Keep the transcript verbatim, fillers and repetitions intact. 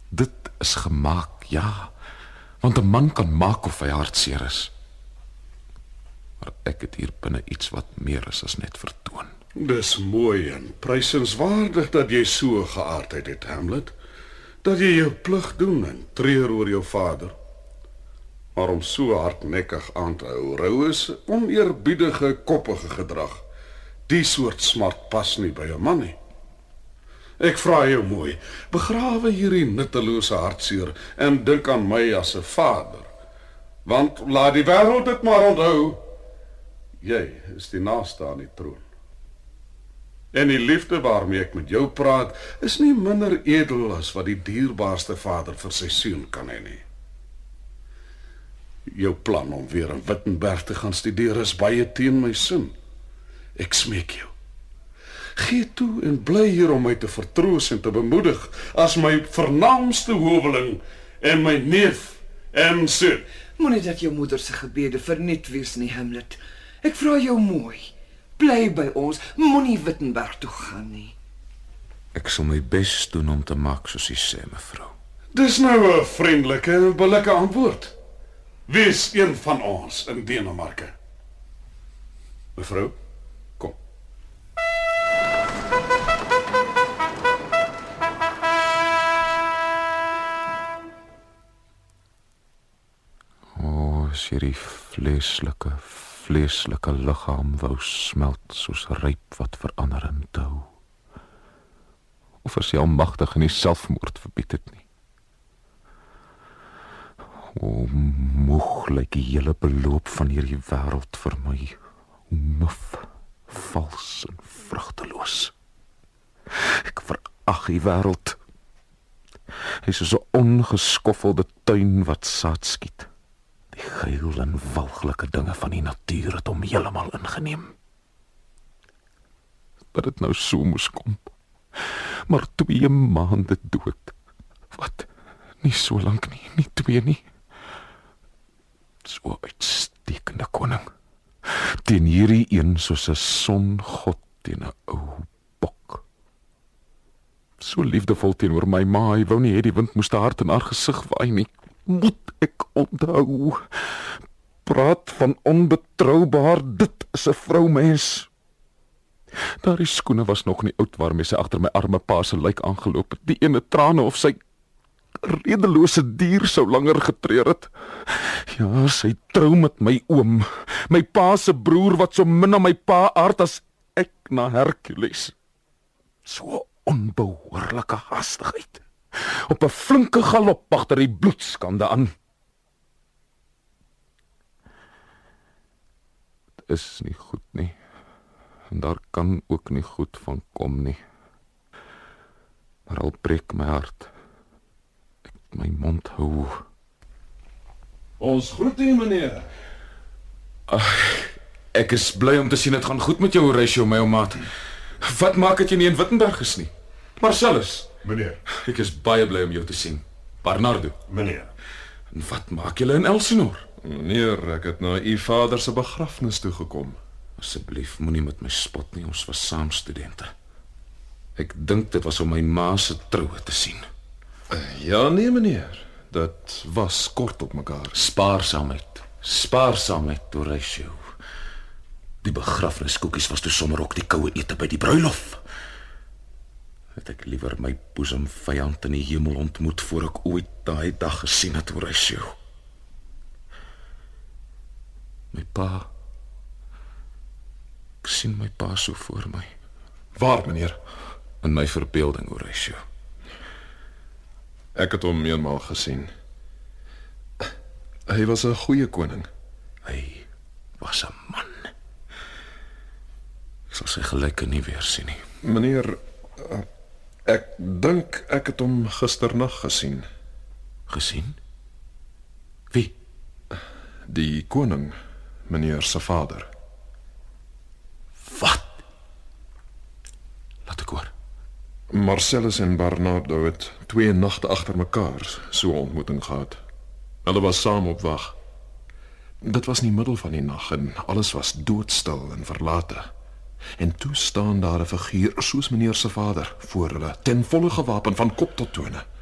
Dit is gemaak, ja, want 'n man kan maak of hy hartseer is. Maar ek het hier binne iets wat meer is as net vertoon. Dis mooi en prysenswaardig dat jy so geaardheid het, Hamlet. Dat jy jou plig doen en treur oor jou vader. Maar om so hardnekkig aan te hou, rou is oneerbiedige, koppige gedrag. Die soort smart pas nie by 'n man nie. Ek vra jou mooi, begrawe hierdie nuttelose hartseer en dink aan my as 'n vader. Want laat die wêreld dit maar onthou, jy is die naaste aan die troon. En die liefde waarmee ek met jou praat, is nie minder edel as wat die dierbaarste vader vir sy seun kan hê nie. Jou plan om weer in Wittenberg te gaan studeer is baie teen my sin. Ek smeek jou. Gee toe en bly hier om my te vertroos en te bemoedig as my vernaamste howeling en my neef en seun. Moenie dat jou moeder se gebede verniet wees nie, Hamlet. Ek vra jou mooi. Bly by ons, moenie Wittenberg toe gaan nie. Ek sal my bes doen om te maak soos jy sê, mevrou. Dis nou 'n vriendelike en billike antwoord. Wees een van ons in Denemarke. Mevrou, kom. O, oh, as hierdie vleeslike, vleeslike liggaam wou smelt soos ryp wat verander in dou. Of as jy almagtig in die selfmoord verbied het nie. O, moeg lyk die hele beloop van hierdie wêreld vir my. Muf, vals en vrugteloos. Ek verag die wêreld. Hy is so 'n ongeskoffelde tuin wat saad skiet. Die geil en walglike dinge van die natuur het hom heeltemal ingeneem. Dat dit nou so moes kom. Maar twee maande dood. Wat? Nie so lank nie, nie twee nie. So uitstekende koning. Teen hierdie een soos 'n songod teen 'n ou bok. So liefdevol teenoor my ma, hy wou nie hê die wind moes te hard in haar gesig waai nie. Moet ek onthou. Praat van onbetroubaar, dit is 'n vroumens. Daardie skoene was nog nie oud waarmee sy agter my arme pa se lijk aangeloop het. Die ene trane of sy redelose dier sou langer getreur het. Ja, sy trou met my oom, my pa se broer wat so min aan my pa aard as ek na Hercules. So onbehoorlike hastigheid. Op 'n flinke galop agter die bloedskande aan. Dit is nie goed nie. En daar kan ook nie goed van kom nie. Maar al breek my hart, ek my mond hou. Ons groet u, meneer. Ach, ek is bly om te sien het gaan goed met jou, Horatio, my ou maat. Wat maak het jy nie in Wittenberg is nie? Marcellus. Meneer. Ek is baie bly om jou te sien. Bernardo. Meneer. En wat maak julle in Elsinore? Meneer, ek het na u vader se begrafnis toe gekom. Asseblief, moenie met my spot nie, ons was saam studente. Ek dink dit was om my ma se troue te sien. Ja, nee, meneer. Dit was kort op mekaar. Spaarsaamheid. Spaarsaamheid, Horatio. Die begrafniskoekies was toe sommer ook die koue ete by die bruilof. Het ek liewer my boesemvyand in die hemel ontmoet voor ek ooit daai dag gesien het, Horatio. My pa. Ek sien my pa so voor my. Waar, meneer? In my verbeelding, Horatio. Ek het hom eenmaal gesien. Hy was 'n goeie koning. Hy was 'n man. Ek sal sy gelyke nie weer sien nie. Meneer, ek dink ek het hom gisternag gesien. Gesien? Wie? Die koning, meneer se vader. Wat? Laat ek hoor. Marcellus en Bernardo het twee nagte agter mekaar so 'n ontmoeting gehad. Hulle was saam op wag. Dit was nie middel van die nag en alles was doodstil en verlate. En toe staan daar 'n figuur soos meneer se vader voor hulle, ten volle gewapen van kop tot tone.